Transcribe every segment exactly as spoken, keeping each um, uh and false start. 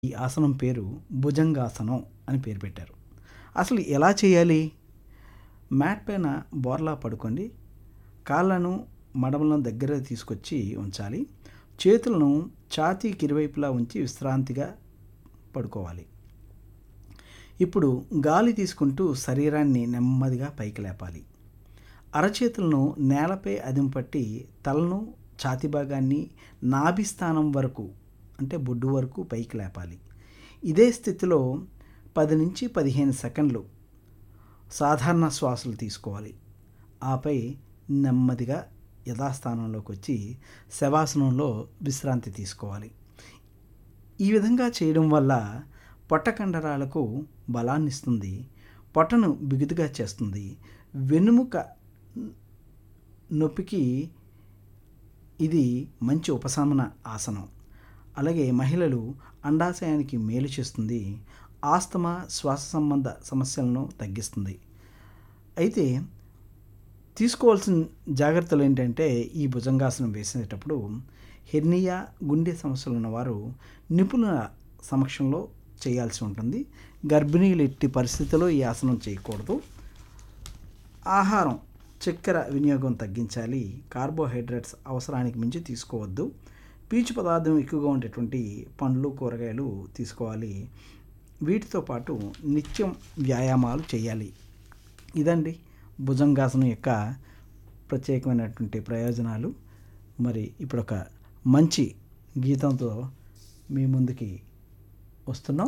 ఈ ఆసనం పేరు భుజంగాసనం అని పేరు పెట్టారు. అసలు ఎలా చేయాలి? మ్యాట్ పైన బోర్లా పడుకోండి. కాళ్ళను మడమలను దగ్గర తీసుకొచ్చి ఉంచాలి. చేతులను ఛాతీకి ఇరువైపులా ఉంచి విశ్రాంతిగా పడుకోవాలి. ఇప్పుడు గాలి తీసుకుంటూ శరీరాన్ని నెమ్మదిగా పైకి లేపాలి. అరచేతులను నేలపై అదింపట్టి తలను ఛాతీ భాగాన్ని నాభి స్థానం వరకు అంటే బొడ్డు వరకు పైకి లేపాలి. ఇదే స్థితిలో పది నుంచి పదిహేను సెకండ్లు సాధారణ శ్వాసలు తీసుకోవాలి. ఆపై నెమ్మదిగా యథాస్థానంలోకి వచ్చి శవాసనంలో విశ్రాంతి తీసుకోవాలి. ఈ విధంగా చేయడం వల్ల పొట్ట కండరాలకు బలాన్ని ఇస్తుంది, పొట్టను బిగుతుగా చేస్తుంది, వెన్నుముక నొప్పికి ఇది మంచి ఉపశమన ఆసనం. అలాగే మహిళలు అండాశయానికి మేలు చేస్తుంది, ఆస్తమా శ్వాస సంబంధ సమస్యలను తగ్గిస్తుంది. అయితే తీసుకోవాల్సిన జాగ్రత్తలు ఏంటంటే ఈ భుజంగాసనం వేసేటప్పుడు హెర్నియా గుండె సమస్యలు ఉన్నవారు నిపుణుల సమక్షంలో చేయాల్సి ఉంటుంది. గర్భిణీలు ఎట్టి పరిస్థితుల్లో ఈ ఆసనం చేయకూడదు. ఆహారం చక్కెర వినియోగం తగ్గించాలి. కార్బోహైడ్రేట్స్ అవసరానికి మించి తీసుకోవద్దు. పీచు పదార్థం ఎక్కువగా ఉండేటువంటి పండ్లు కూరగాయలు తీసుకోవాలి. వీటితో పాటు నిత్యం వ్యాయామాలు చేయాలి. ఇదండి భుజంగాసనం యొక్క ప్రత్యేకమైనటువంటి ప్రయోజనాలు. మరి ఇప్పుడు ఒక మంచి గీతంతో మీ ముందుకి వస్తున్నాం.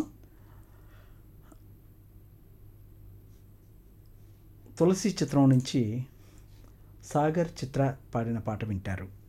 తులసి చిత్రం నుంచి సాగర్ చిత్ర పాడిన పాట వింటారు.